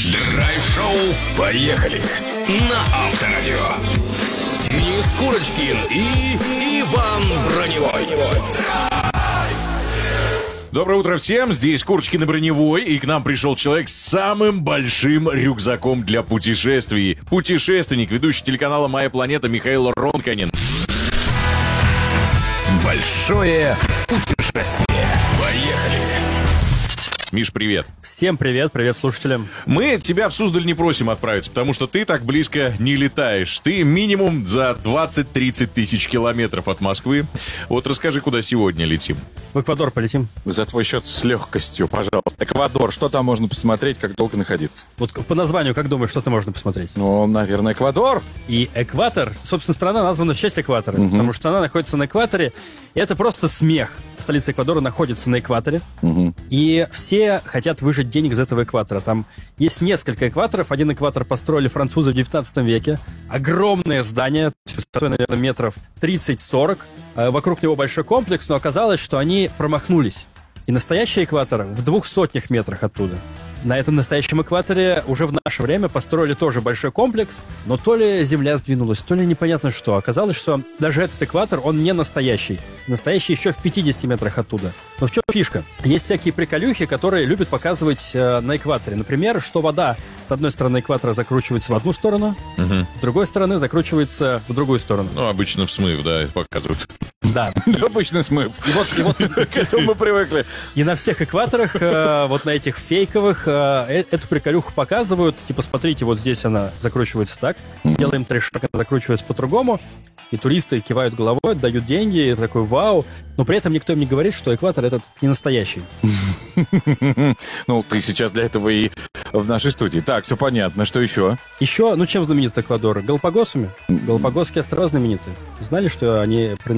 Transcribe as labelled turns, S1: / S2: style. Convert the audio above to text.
S1: Драйв-шоу. Поехали. На Авторадио. Денис Курочкин и Иван Броневой.
S2: Доброе утро всем, здесь Курочкин и Броневой, и к нам пришел человек с самым большим рюкзаком для путешествий. Путешественник, ведущий телеканала «Моя планета» Михаил Ронканин.
S1: Большое путешествие. Поехали.
S2: Миш, привет.
S3: Всем привет, привет слушателям.
S2: Мы тебя в Суздаль не просим отправиться, потому что ты так близко не летаешь. Ты минимум за 20-30 тысяч километров от Москвы. Вот расскажи, куда сегодня летим.
S3: В Эквадор полетим.
S4: За твой счет с легкостью, пожалуйста. Эквадор, что там можно посмотреть, как долго находиться?
S3: Вот по названию, как думаешь, что-то можно посмотреть?
S4: Ну, наверное, Эквадор.
S3: И экватор, собственно, страна названа в честь экватора, потому что она находится на экваторе. И это просто смех. Столица Эквадора находится на экваторе. И все хотят выжать денег из этого экватора. Там есть несколько экваторов. Один экватор построили французы в 19 веке. Огромное здание, высотой, наверное, метров 30-40. Вокруг него большой комплекс, но оказалось, что они промахнулись. И настоящий экватор в 200 метрах оттуда. На этом настоящем экваторе уже в наше время построили тоже большой комплекс, но то ли земля сдвинулась, то ли непонятно что. Оказалось, что даже этот экватор, он не настоящий. Настоящий еще в 50 метрах оттуда. Но в чем фишка? Есть всякие приколюхи, которые любят показывать на экваторе. Например, что вода с одной стороны экватора закручивается в одну сторону, с другой стороны закручивается в другую сторону.
S2: Ну, обычно в смыв, да, показывают.
S3: Да.
S4: Обычный смыв.
S3: И вот
S4: К этому мы привыкли.
S3: и на всех экваторах, вот на этих фейковых, эту приколюху показывают. Типа, смотрите, вот здесь она закручивается так. Делаем 3 шага, она закручивается по-другому. И туристы кивают головой, дают деньги, и такой вау. Но при этом никто им не говорит, что экватор этот не настоящий.
S4: Ну, ты сейчас для этого и в нашей студии. Так, все понятно. Что еще?
S3: Еще, ну чем знаменит Эквадор? Галапагосами. Галапагосские острова знамениты. Знали, что они